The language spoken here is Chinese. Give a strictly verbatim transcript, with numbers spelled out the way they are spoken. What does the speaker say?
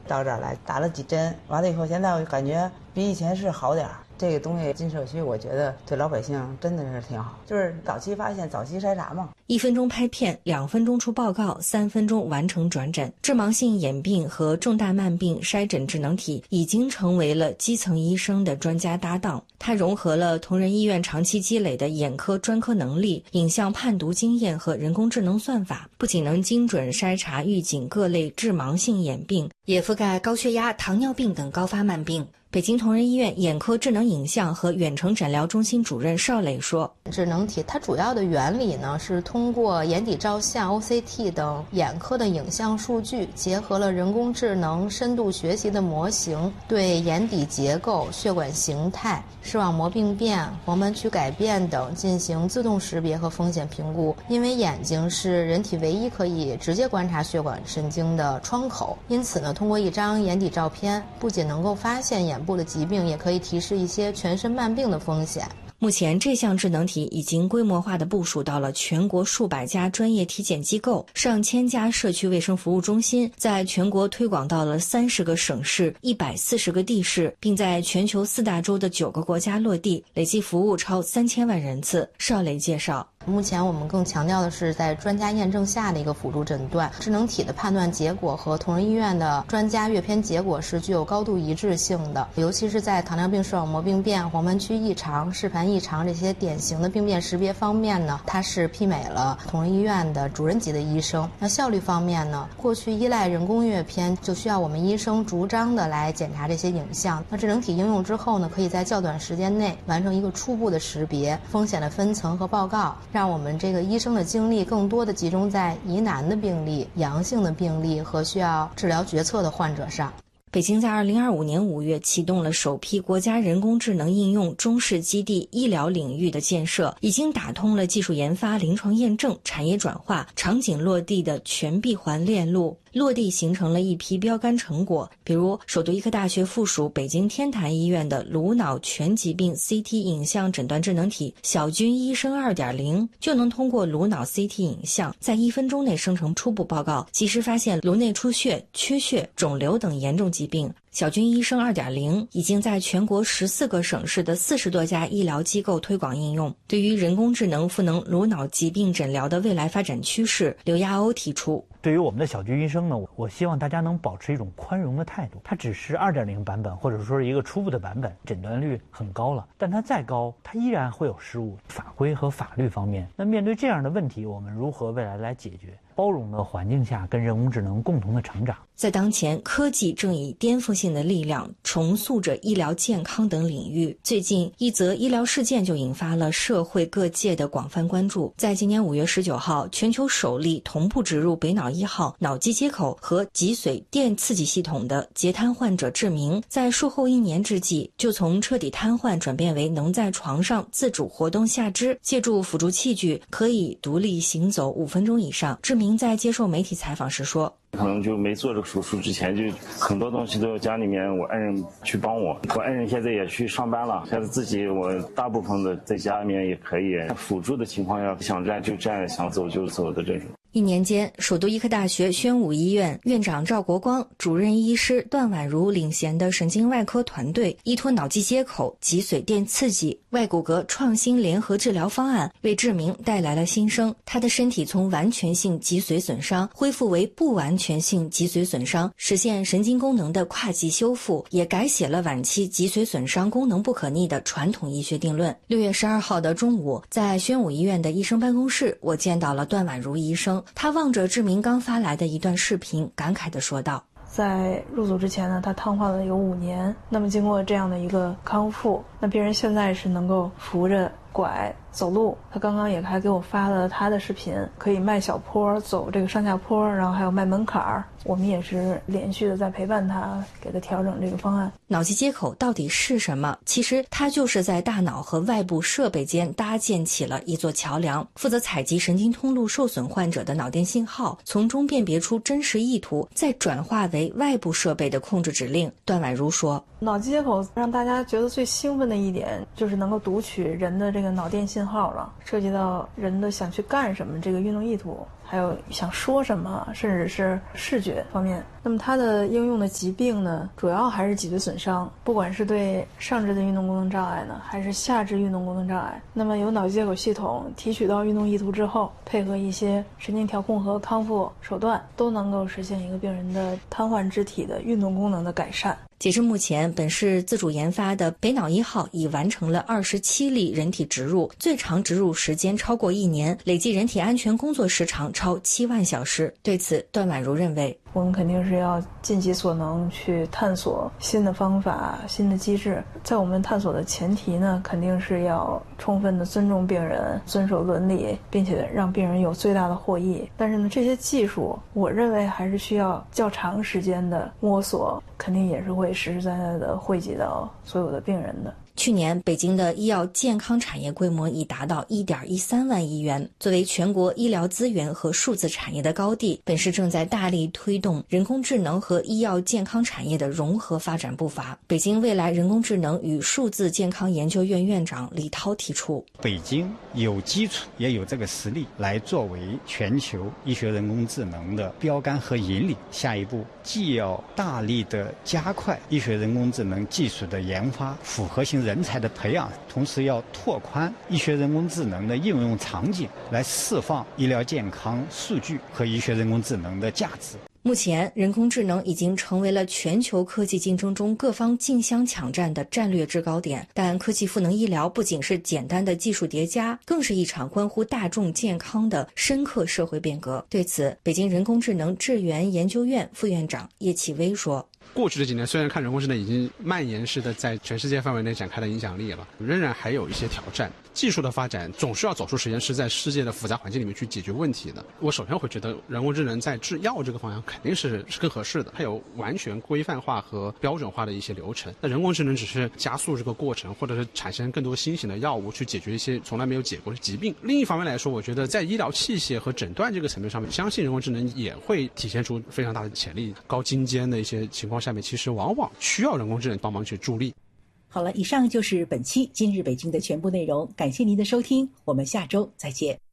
到这儿来打了几针，完了以后，现在我感觉比以前是好点儿。这个东西进社区，我觉得对老百姓真的是挺好，就是早期发现、早期筛查嘛。 一分钟拍片，两分钟出报告，三分钟完成转诊。致盲性眼病和重大慢病筛诊智能体已经成为了基层医生的专家搭档。它融合了同仁医院长期积累的眼科专科能力、影像判读经验和人工智能算法，不仅能精准筛查预警各类致盲性眼病，也覆盖高血压、糖尿病等高发慢病。北京同仁医院眼科智能影像和远程诊疗中心主任邵磊说， 智能体它主要的原理呢是通过眼底照相、O C T 等眼科的影像数据，结合了人工智能深度学习的模型，对眼底结构、血管形态、视网膜病变、黄斑区改变等进行自动识别和风险评估。因为眼睛是人体唯一可以直接观察血管神经的窗口，因此呢，通过一张眼底照片，不仅能够发现眼部的疾病，也可以提示一些全身慢病的风险。 目前这项智能体已经规模化地部署到了全国数百家专业体检机构、上千家社区卫生服务中心，在全国推广到了三十个省市、一百四十个地市，并在全球四大洲的九个国家落地，累计服务超三千万人次。邵磊介绍， 目前我们更强调的是在专家验证下的一个辅助诊断，智能体的判断结果和同仁医院的专家阅片结果是具有高度一致性的，尤其是在糖尿病视网膜病变、黄斑区异常、视盘异常这些典型的病变识别方面呢，它是媲美了同仁医院的主任级的医生。那效率方面呢，过去依赖人工阅片，就需要我们医生逐张的来检查这些影像。那智能体应用之后呢，可以在较短时间内完成一个初步的识别、风险的分层和报告，让我们这个医生的精力更多的集中在疑难的病例、阳性的病例和需要治疗决策的患者上。 北京在二零二五年五月启动了首批国家人工智能应用中试基地医疗领域的建设，已经打通了技术研发、临床验证、产业转化、场景落地的全闭环链路。落地形成了一批标杆成果，比如首都医科大学附属北京天坛医院的颅脑全疾病 C T 影像诊断智能体小军医生 二点零 就能通过颅脑 C T 影像在一分钟内生成初步报告，及时发现颅内出血、缺血、肿瘤等严重疾病。小军医生 二点零 已经在全国十四个省市的四十多家医疗机构推广应用。对于人工智能赋能颅脑疾病诊疗的未来发展趋势，刘亚欧提出， 对于我们的小军医生呢，我希望大家能保持一种宽容的态度。它只是 二点零 版本，或者说是一个初步的版本，诊断率很高了，但它再高，它依然会有失误。法规和法律方面，那面对这样的问题，我们如何未来来解决？包容的环境下，跟人工智能共同的成长。 在当前，科技正以颠覆性的力量重塑着医疗健康等领域。最近，一则医疗事件就引发了社会各界的广泛关注。在今年五月十九号，全球首例同步植入北脑一号脑机接口和脊髓电刺激系统的截瘫患者志明，在术后一年之际，就从彻底瘫痪转变为能在床上自主活动下肢，借助辅助器具可以独立行走五分钟以上。志明在接受媒体采访时说， 可能就没做这个手术之前，就很多东西都家里面我爱人去帮我，我爱人现在也去上班了，现在自己我大部分的在家里面也可以辅助的情况下，想站就站，想走就走的这种。 一年间，首都医科大学宣武医院院长赵国光、主任医师段婉如领衔的神经外科团队，依托脑机接口、脊髓电刺激、外骨骼创新联合治疗方案，为志明带来了新生。他的身体从完全性脊髓损伤恢复为不完全性脊髓损伤，实现神经功能的跨级修复，也改写了晚期脊髓损伤功能不可逆的传统医学定论。六月十二号的中午，在宣武医院的医生办公室，我见到了段婉如医生。他望着志明刚发来的一段视频，感慨地说道， 在入组之前呢，他瘫痪了有五年，那么经过这样的一个康复，那病人现在是能够扶着拐走路。他刚刚也还给我发了他的视频，可以迈小坡走这个上下坡，然后还有迈门槛儿。我们也是连续的在陪伴他，给他调整这个方案。 脑机接口到底是什么？其实它就是在大脑和外部设备间搭建起了一座桥梁，负责采集神经通路受损患者的脑电信号，从中辨别出真实意图，再转化为外部设备的控制指令。段婉如说， 脑机接口让大家觉得最兴奋的一点就是能够读取人的这个脑电信号了，涉及到人的想去干什么这个运动意图， 还有想说什么，甚至是视觉方面。那么它的应用的疾病呢，主要还是脊髓损伤，不管是对上肢的运动功能障碍呢，还是下肢运动功能障碍。那么由脑机接口系统提取到运动意图之后，配合一些神经调控和康复手段，都能够实现一个病人的瘫痪肢体的运动功能的改善。 截至目前，本市自主研发的北脑一号已完成了二十七例人体植入，最长植入时间超过一年，累计人体安全工作时长超七万小时。对此，段婉如认为， 我们肯定是要尽己所能去探索新的方法、新的机制。在我们探索的前提呢，肯定是要充分的尊重病人、遵守伦理，并且让病人有最大的获益。但是呢，这些技术我认为还是需要较长时间的摸索，肯定也是会实实在在的惠及到所有的病人的。 去年，北京的医药健康产业规模已达到 一点一三万亿元。作为全国医疗资源和数字产业的高地，本市正在大力推动人工智能和医药健康产业的融合发展步伐。北京未来人工智能与数字健康研究院院长李涛提出， 北京有基础也有这个实力来作为全球医学人工智能的标杆和引领。下一步既要大力的加快医学人工智能技术的研发、复合型人才的培养，同时要拓宽医学人工智能的应用场景，来释放医疗健康数据和医学人工智能的价值。 目前，人工智能已经成为了全球科技竞争中各方竞相抢占的战略制高点。但科技赋能医疗不仅是简单的技术叠加，更是一场关乎大众健康的深刻社会变革。对此，北京人工智能智源研究院副院长叶启威说， 过去的几年，虽然看人工智能已经蔓延式的在全世界范围内展开了影响力了，仍然还有一些挑战。技术的发展总是要走出实验室，在世界的复杂环境里面去解决问题的。我首先会觉得人工智能在制药这个方向肯定是是更合适的，它有完全规范化和标准化的一些流程。那人工智能只是加速这个过程，或者是产生更多新型的药物去解决一些从来没有解过的疾病。另一方面来说，我觉得在医疗器械和诊断这个层面上面，相信人工智能也会体现出非常大的潜力。高精尖的一些情况下面，其实往往需要人工智能帮忙去助力。 好了，以上就是本期今日北京的全部内容，感谢您的收听，我们下周再见。